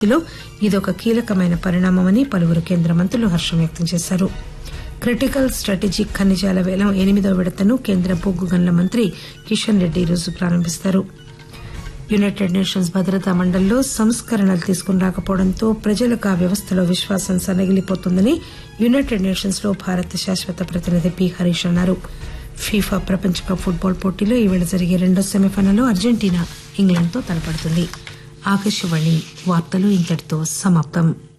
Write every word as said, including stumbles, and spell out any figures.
లో ఇదొక కీలకమైన పరిణామమని పలువురు కేంద్ర మంత్రులు హర్షం వ్యక్తం చేశారు. క్రిటికల్ స్టాటజిక్ ఖనిజాల వేలం ఎనిమిదవ విడతను కేంద్ర బొగ్గు గనుల మంత్రి కిషన్ రెడ్డి ఈరోజు ప్రారంభిస్తారు. యునైటెడ్ నేషన్స్ భద్రతా మండలిలో సంస్కరణలు తీసుకుని రాకపోవడంతో ప్రజలకు ఆ వ్యవస్థలో విశ్వాసం సన్నగిల్లిపోతోందని యునైటెడ్ నేషన్స్ లో భారత శాశ్వత ప్రతినిధి పి హరీష్ అన్నారు. ఫీఫా ప్రపంచ కప్ ఫుట్బాల్ పోటీలో ఈవేళ జరిగే రెండో సెమీఫైనల్లో అర్జెంటీనా ఇంగ్లాండ్తో తలపడుతుంది. ఆకాశవాణి వార్తలు ఇంతటితో సమాప్తం.